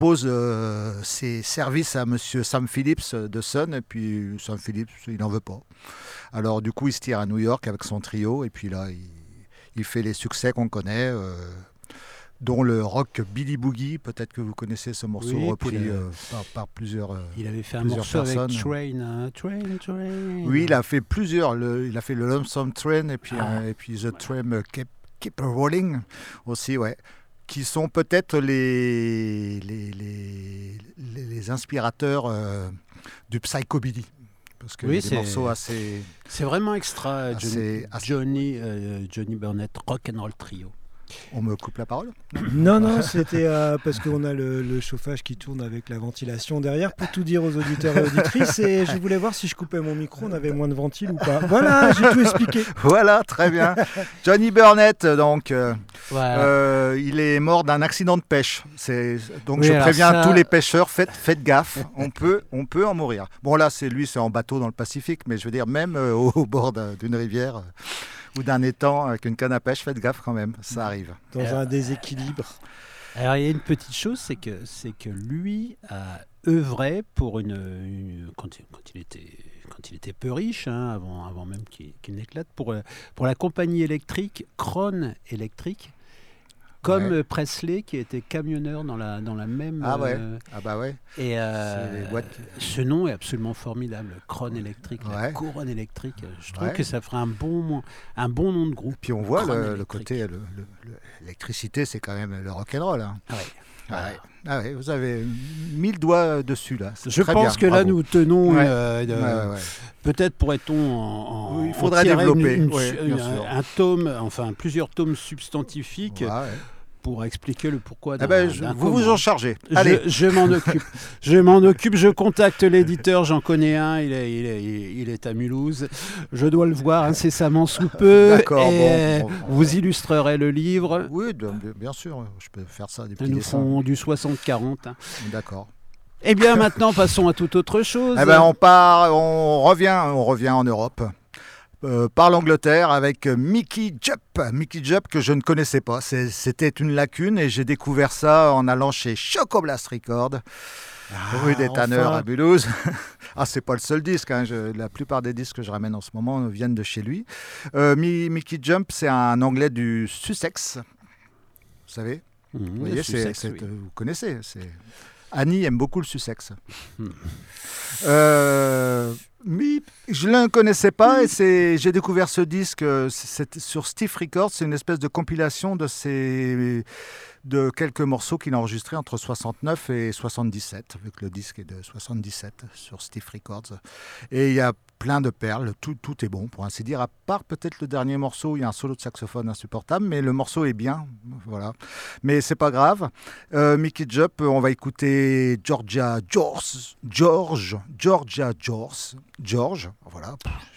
propose ses services à monsieur Sam Phillips de Sun, et puis Sam Phillips, il n'en veut pas. Alors du coup, il se tire à New York avec son trio, et puis là, il fait les succès qu'on connaît, dont le rock Billy Boogie, peut-être que vous connaissez ce morceau repris par plusieurs il avait fait un plusieurs morceau personnes. avec Train. Oui, il a fait plusieurs. Il a fait le Lonesome Train et puis The Train Keep Rolling aussi, ouais. Qui sont peut-être les inspirateurs du psychobilly. Parce que des morceaux assez... C'est vraiment extra, Johnny Burnett, Rock'n'Roll Trio. On me coupe la parole ? Non, c'était parce qu'on a le chauffage qui tourne avec la ventilation derrière pour tout dire aux auditeurs et auditrices, et je voulais voir si je coupais mon micro, on avait moins de ventile ou pas. Voilà, j'ai tout expliqué. Voilà, très bien. Johnny Burnett, donc, voilà. il est mort d'un accident de pêche. Donc je préviens tous les pêcheurs, faites gaffe, on peut en mourir. Bon là, c'est en bateau dans le Pacifique, mais je veux dire, même au bord d'une rivière... ou d'un étang avec une canne à pêche, faites gaffe quand même, ça arrive. Dans un déséquilibre. Alors il y a une petite chose, c'est que lui a œuvré pour quand il était peu riche, hein, avant même qu'il n'éclate, pour la compagnie électrique Krone Electric, comme Presley qui était camionneur dans la même... Ah ouais, bah ouais. Et ce nom est absolument formidable, Krone Electric, la couronne électrique. Je trouve que ça ferait un bon nom de groupe. Puis on voit le côté, l'électricité, c'est quand même le rock'n'roll. Hein. Ah ouais, vous avez mis le doigt dessus là. Je pense que là nous tenons peut-être pourrait-on il faudrait développer un tome, enfin plusieurs tomes substantifiques pour expliquer le pourquoi. Vous vous en chargez. Allez. Je m'en occupe. Je contacte l'éditeur. J'en connais un. Il est à Mulhouse. Je dois le voir incessamment sous peu. D'accord. Vous illustrerez le livre. Oui, bien sûr. Je peux faire ça. Des petits nous dessins. ferons du 60-40. Hein. D'accord. Eh bien, maintenant, passons à toute autre chose. On revient en Europe. Par l'Angleterre avec Mickey Jupp. Mickey Jupp que je ne connaissais pas. C'était une lacune et j'ai découvert ça en allant chez Choco Blast Records, rue des Tanneurs à Mulhouse. C'est pas le seul disque. Hein. La plupart des disques que je ramène en ce moment viennent de chez lui. Mickey Jupp, c'est un Anglais du Sussex. Vous savez vous voyez, Sussex, oui. vous connaissez. Annie aime beaucoup le Sussex. Mais je ne le connaissais pas et j'ai découvert ce disque sur Stiff Records. C'est une espèce de compilation de quelques morceaux qu'il a enregistrés entre 69 et 77, vu que le disque est de 77 sur Stiff Records. Et il y a plein de perles, tout est bon pour ainsi dire, à part peut-être le dernier morceau, il y a un solo de saxophone insupportable, mais le morceau est bien, voilà. Mais c'est pas grave. Mickey Jupp, on va écouter George, voilà.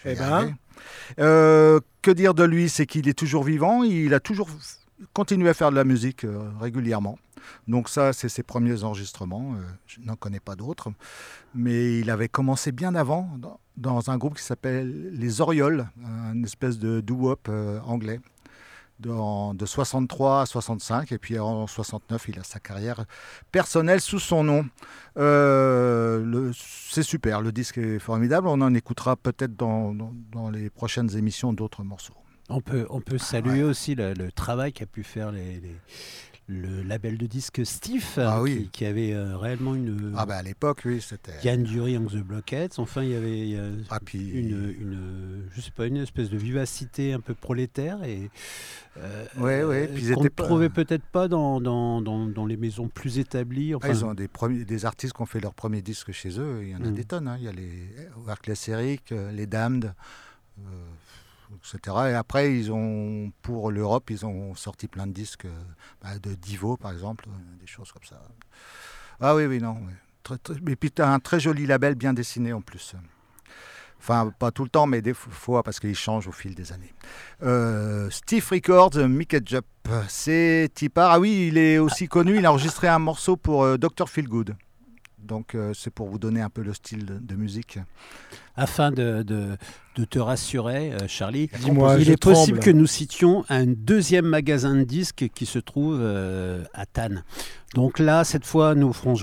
Que dire de lui, c'est qu'il est toujours vivant, il a toujours continué à faire de la musique régulièrement. Donc ça, c'est ses premiers enregistrements. Je n'en connais pas d'autres. Mais il avait commencé bien avant dans un groupe qui s'appelle Les Orioles, une espèce de doo-wop anglais, de 63 à 65. Et puis en 69, il a sa carrière personnelle sous son nom. C'est super, le disque est formidable. On en écoutera peut-être dans les prochaines émissions d'autres morceaux. On peut saluer aussi le travail qu'a pu faire le label de disques Stiff, qui avait réellement une... à l'époque, oui, c'était... Yann Dury and the Blockheads, enfin il y avait je sais pas, une espèce de vivacité un peu prolétaire et puis qu'on ne trouvait peut-être pas dans les maisons plus établies. Enfin... ils ont des artistes qui ont fait leur premier disque chez eux, il y en a des tonnes, hein. Il y a les Workless Eric, les Damned, etc. Et après, pour l'Europe, ils ont sorti plein de disques de Divo, par exemple, des choses comme ça. Et puis, tu as un très joli label bien dessiné en plus. Enfin, pas tout le temps, mais des fois, parce qu'il change au fil des années. Stiff Records, Mickey Jupp, c'est Tipar. Ah oui, il est aussi connu, il a enregistré un morceau pour Dr. Feelgood. Donc c'est pour vous donner un peu le style de musique. Afin de te rassurer, Charlie, Dis-moi, il je est possible tremble. que nous citions un deuxième magasin de disques qui se trouve à Tannes. Donc là, cette fois, nous ferons